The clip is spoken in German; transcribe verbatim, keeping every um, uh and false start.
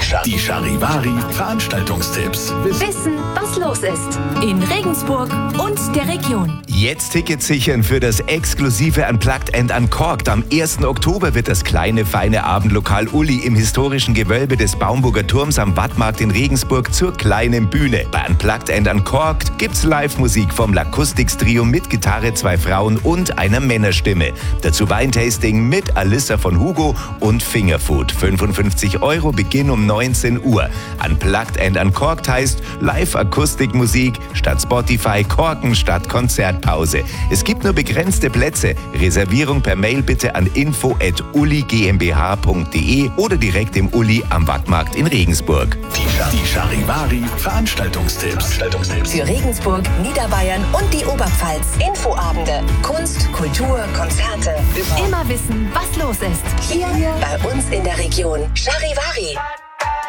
Die Charivari Veranstaltungstipps. Wissen, was los ist in Regensburg und der Region. Jetzt Tickets sichern für das exklusive Unplugged and Uncorked. Am ersten Oktober wird das kleine, feine Abendlokal Uli im historischen Gewölbe des Baumburger Turms am Wattmarkt in Regensburg zur kleinen Bühne. Bei Unplugged and Uncorked gibt's Live-Musik vom Lacustics Trio mit Gitarre, zwei Frauen und einer Männerstimme. Dazu Weintasting mit Alissa von Hugo und Fingerfood. fünfundfünfzig Euro, Beginn um neunzehn Uhr. Unplugged and Uncorked heißt Live-Akustikmusik statt Spotify, Korken statt Konzertpause. Es gibt nur begrenzte Plätze. Reservierung per Mail bitte an info at uli gmbh punkt de oder direkt im Uli am Wattmarkt in Regensburg. Die, die Charivari Veranstaltungstipps. Veranstaltungstipps. Für Regensburg, Niederbayern und die Oberpfalz. Infoabende, Kunst, Kultur, Konzerte. Immer wissen, was los ist. Hier bei uns in der Region. Charivari.